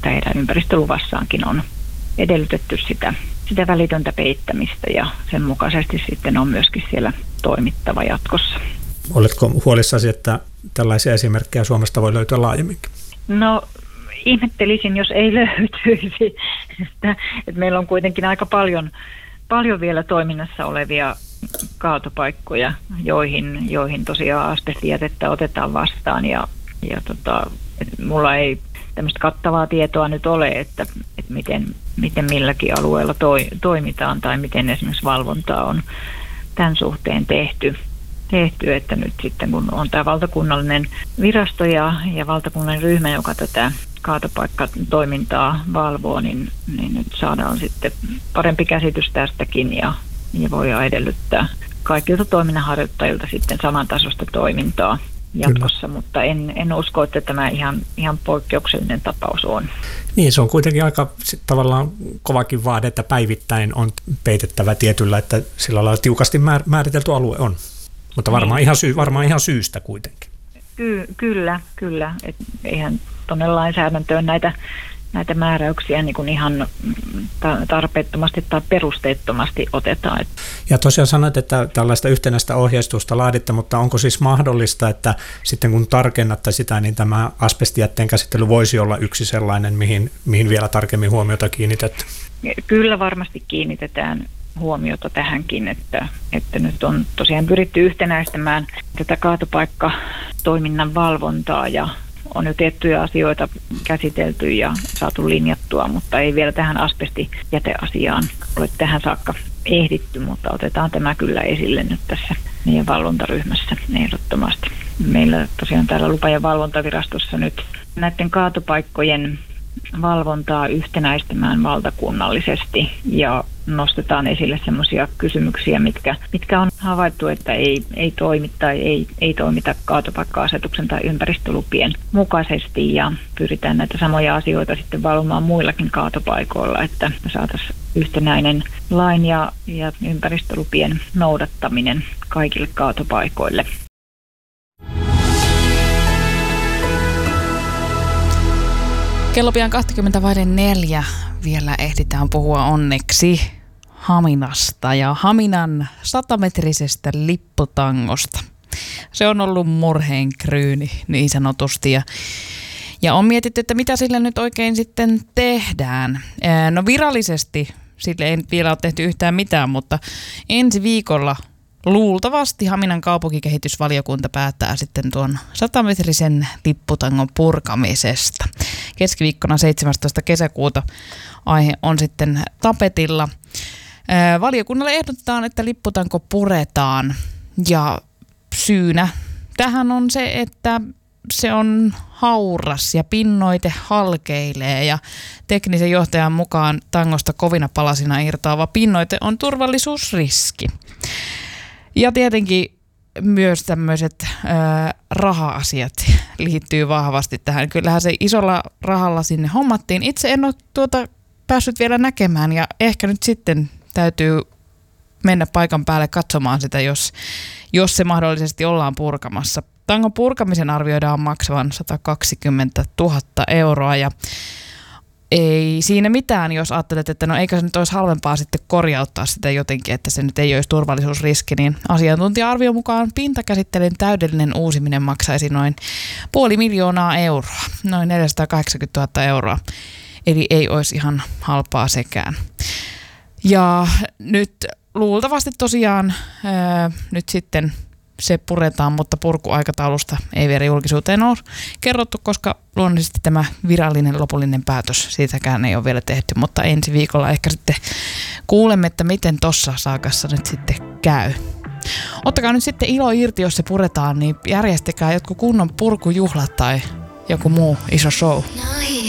että heidän ympäristöluvassaankin on edellytetty sitä välitöntä peittämistä ja sen mukaisesti sitten on myöskin siellä toimittava jatkossa. Oletko huolissasi, että tällaisia esimerkkejä Suomesta voi löytyä laajemminkin? No ihmettelisin, jos ei löytyisi. Että meillä on kuitenkin aika paljon vielä toiminnassa olevia kaatopaikkoja, joihin tosiaan asbestijätettä otetaan vastaan ja mulla ei tämmöistä kattavaa tietoa nyt ole, että miten milläkin alueella toimitaan tai miten esimerkiksi valvontaa on tämän suhteen tehty, että nyt sitten kun on tämä valtakunnallinen virasto ja valtakunnallinen ryhmä, joka tätä kaatopaikkatoimintaa valvoo, niin nyt saadaan sitten parempi käsitys tästäkin ja voidaan edellyttää kaikilta toiminnanharjoittajilta sitten samantasoista toimintaa jatkossa, kyllä. Mutta en usko, että tämä ihan poikkeuksellinen tapaus on. Niin, se on kuitenkin aika tavallaan kovakin vaade, että päivittäin on peitettävä tietyllä, että sillä lailla tiukasti määritelty alue on. Mutta varmaan ihan syystä kuitenkin. Kyllä. Et eihän tuonne lainsäädäntöön näitä määräyksiä niin kuin ihan tarpeettomasti tai perusteettomasti otetaan. Ja tosiaan sanoit, että tällaista yhtenäistä ohjeistusta laaditte, mutta onko siis mahdollista, että sitten kun tarkennatte sitä, niin tämä asbestijätteen käsittely voisi olla yksi sellainen, mihin vielä tarkemmin huomiota kiinnitetään? Kyllä varmasti kiinnitetään huomiota tähänkin, että nyt on tosiaan pyritty yhtenäistämään tätä kaatopaikkatoiminnan valvontaa ja on jo tiettyjä asioita käsitelty ja saatu linjattua, mutta ei vielä tähän asbestijäteasiaan ole tähän saakka ehditty, mutta otetaan tämä kyllä esille nyt tässä meidän valvontaryhmässä ehdottomasti. Meillä tosiaan täällä lupa- ja valvontavirastossa nyt näiden kaatopaikkojen valvontaa yhtenäistämään valtakunnallisesti ja nostetaan esille semmoisia kysymyksiä, mitkä on havaittu, että ei toimi tai ei toimita kaatopaikka-asetuksen tai ympäristölupien mukaisesti ja pyritään näitä samoja asioita sitten valvomaan muillakin kaatopaikoilla, että saataisiin yhtenäinen lain ja ympäristölupien noudattaminen kaikille kaatopaikoille. Kello pian 20:04 vielä ehditään puhua onneksi Haminasta ja Haminan 100-metrisestä lipputangosta. Se on ollut murheenkryyni niin sanotusti ja on mietitty, että mitä sille nyt oikein sitten tehdään. No virallisesti sille ei vielä ole tehty yhtään mitään, mutta ensi viikolla luultavasti Haminan kaupunkikehitysvaliokunta päättää sitten tuon 100-metrisen lipputangon purkamisesta. Keskiviikkona 17. kesäkuuta aihe on sitten tapetilla. Valiokunnalle ehdotetaan, että lipputanko puretaan ja syynä tähän on se, että se on hauras ja pinnoite halkeilee ja teknisen johtajan mukaan tangosta kovina palasina irtoava pinnoite on turvallisuusriski. Ja tietenkin myös tämmöiset raha-asiat liittyy vahvasti tähän. Kyllähän se isolla rahalla sinne hommattiin. Itse en ole päässyt vielä näkemään ja ehkä nyt sitten täytyy mennä paikan päälle katsomaan sitä, jos se mahdollisesti ollaan purkamassa. Tangon purkamisen arvioidaan maksavan 120 000 euroa ja ei siinä mitään, jos ajattelet, että no eikä se nyt olisi halvempaa sitten korjauttaa sitä jotenkin, että se nyt ei olisi turvallisuusriski, niin asiantuntija-arvion mukaan pintakäsittelyn täydellinen uusiminen maksaisi noin 500 000 euroa, noin 480 000 euroa, eli ei olisi ihan halpaa sekään. Ja nyt luultavasti tosiaan nyt sitten se puretaan, mutta purkuaikataulusta ei vielä julkisuuteen ole kerrottu, koska luonnollisesti tämä virallinen lopullinen päätös, siitäkään ei ole vielä tehty, mutta ensi viikolla ehkä sitten kuulemme, että miten tossa saakassa nyt sitten käy. Ottakaa nyt sitten ilo irti, jos se puretaan, niin järjestäkää jotkut kunnon purkujuhlat tai joku muu iso show.